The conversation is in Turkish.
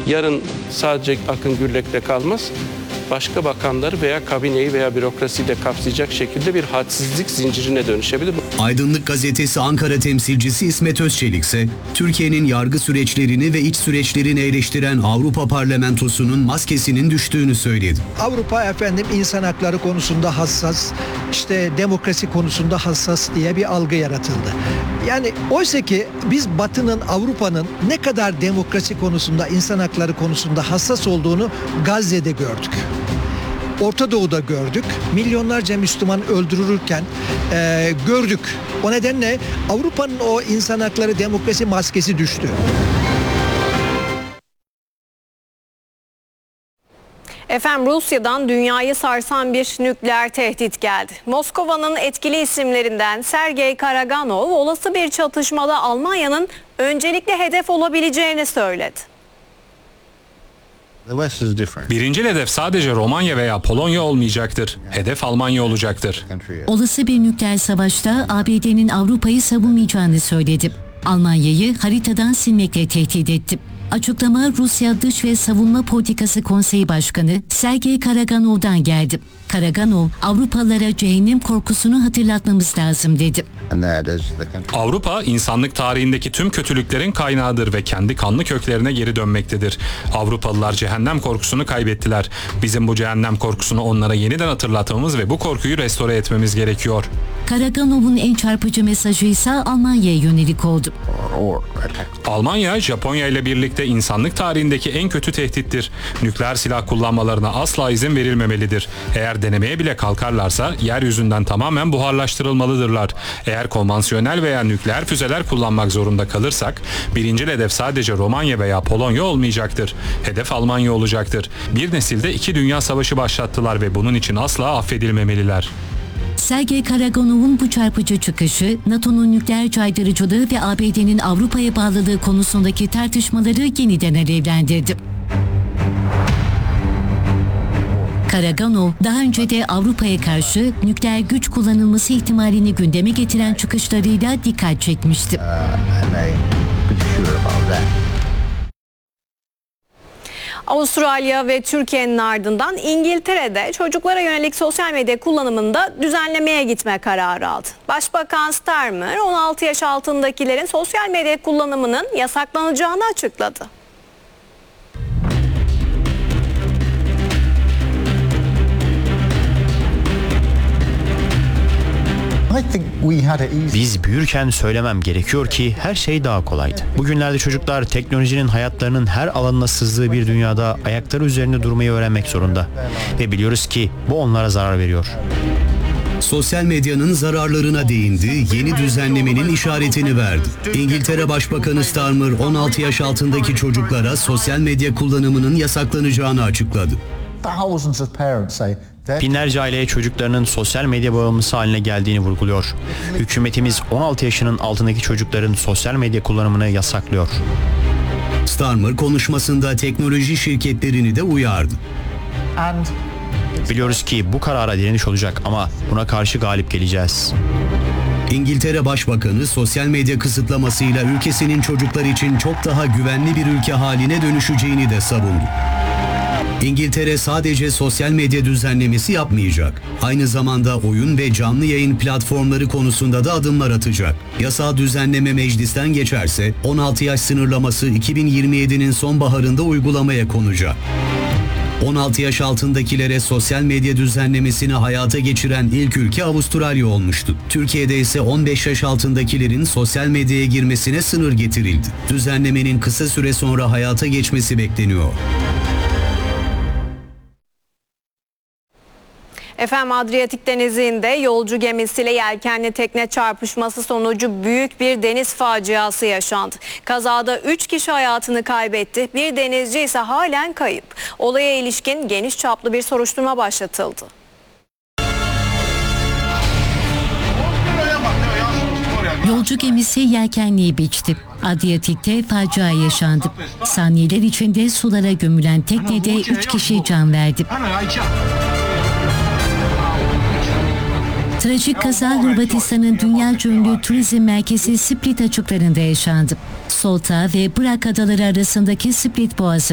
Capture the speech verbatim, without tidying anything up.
yarın sadece Akın Gürlek'le kalmaz, başka bakanları veya kabineyi veya bürokrasiyi de kapsayacak şekilde bir hadsizlik zincirine dönüşebilir. Aydınlık Gazetesi Ankara temsilcisi İsmet Özçelik ise Türkiye'nin yargı süreçlerini ve iç süreçlerini eleştiren Avrupa Parlamentosu'nun maskesinin düştüğünü söyledi. Avrupa efendim insan hakları konusunda hassas, işte demokrasi konusunda hassas diye bir algı yaratıldı. Yani oysa ki biz Batı'nın, Avrupa'nın ne kadar demokrasi konusunda, insan hakları konusunda hassas olduğunu Gazze'de gördük. Orta Doğu'da gördük. Milyonlarca Müslüman öldürülürken e, gördük. O nedenle Avrupa'nın o insan hakları, demokrasi maskesi düştü. Efendim, Rusya'dan dünyayı sarsan bir nükleer tehdit geldi. Moskova'nın etkili isimlerinden Sergey Karaganov olası bir çatışmada Almanya'nın öncelikle hedef olabileceğini söyledi. Birincil hedef sadece Romanya veya Polonya olmayacaktır. Hedef Almanya olacaktır. Olası bir nükleer savaşta A B D'nin Avrupa'yı savunmayacağını söyledi. Almanya'yı haritadan silmekle tehdit etti. Açıklama Rusya Dış ve Savunma Politikası Konseyi Başkanı Sergey Karaganov'dan geldi. Karaganov, Avrupalılara cehennem korkusunu hatırlatmamız lazım dedi. Avrupa, insanlık tarihindeki tüm kötülüklerin kaynağıdır ve kendi kanlı köklerine geri dönmektedir. Avrupalılar cehennem korkusunu kaybettiler. Bizim bu cehennem korkusunu onlara yeniden hatırlatmamız ve bu korkuyu restore etmemiz gerekiyor. Karaganov'un en çarpıcı mesajı ise Almanya'ya yönelik oldu. Almanya, Japonya ile birlikte insanlık tarihindeki en kötü tehdittir. Nükleer silah kullanmalarına asla izin verilmemelidir. Eğer denemeye bile kalkarlarsa yeryüzünden tamamen buharlaştırılmalıdırlar. Eğer konvansiyonel veya nükleer füzeler kullanmak zorunda kalırsak, birincil hedef sadece Romanya veya Polonya olmayacaktır. Hedef Almanya olacaktır. Bir nesilde iki dünya savaşı başlattılar ve bunun için asla affedilmemeliler. Sergey Karaganov'un bu çarpıcı çıkışı, NATO'nun nükleer caydırıcılığı ve A B D'nin Avrupa'ya bağlılığı konusundaki tartışmaları yeniden alevlendirdi. Karaganov, daha önce de Avrupa'ya karşı nükleer güç kullanılması ihtimalini gündeme getiren çıkışlarıyla dikkat çekmişti. Avustralya ve Türkiye'nin ardından İngiltere'de çocuklara yönelik sosyal medya kullanımında düzenlemeye gitme kararı aldı. Başbakan Starmer on altı yaş altındakilerin sosyal medya kullanımının yasaklanacağını açıkladı. Biz büyürken söylemem gerekiyor ki her şey daha kolaydı. Bugünlerde çocuklar teknolojinin hayatlarının her alanına sızdığı bir dünyada ayakları üzerinde durmayı öğrenmek zorunda. Ve biliyoruz ki bu onlara zarar veriyor. Sosyal medyanın zararlarına değindi, yeni düzenlemenin işaretini verdi. İngiltere Başbakanı Starmer on altı yaş altındaki çocuklara sosyal medya kullanımının yasaklanacağını açıkladı. Binlerce aile çocuklarının sosyal medya bağımlısı haline geldiğini vurguluyor. Hükümetimiz on altı yaşının altındaki çocukların sosyal medya kullanımını yasaklıyor. Starmer konuşmasında teknoloji şirketlerini de uyardı. Biliyoruz ki bu karara direniş olacak ama buna karşı galip geleceğiz. İngiltere Başbakanı sosyal medya kısıtlamasıyla ülkesinin çocuklar için çok daha güvenli bir ülke haline dönüşeceğini de savundu. İngiltere sadece sosyal medya düzenlemesi yapmayacak. Aynı zamanda oyun ve canlı yayın platformları konusunda da adımlar atacak. Yasal düzenleme meclisten geçerse on altı yaş sınırlaması iki bin yirmi yedinin sonbaharında uygulamaya konacak. on altı yaş altındakilere sosyal medya düzenlemesini hayata geçiren ilk ülke Avustralya olmuştu. Türkiye'de ise on beş yaş altındakilerin sosyal medyaya girmesine sınır getirildi. Düzenlemenin kısa süre sonra hayata geçmesi bekleniyor. Efendim, Adriyatik Denizi'nde yolcu gemisiyle yelkenli tekne çarpışması sonucu büyük bir deniz faciası yaşandı. Kazada üç kişi hayatını kaybetti, bir denizci ise halen kayıp. Olaya ilişkin geniş çaplı bir soruşturma başlatıldı. Yolcu gemisi yelkenliği biçti. Adriyatik'te facia yaşandı. Saniyeler içinde sulara gömülen teknede üç kişi can verdi. Trajik kaza Hırvatistan'ın dünyaca ünlü turizm merkezi Split açıklarında yaşandı. Solta ve Brač adaları arasındaki Split Boğazı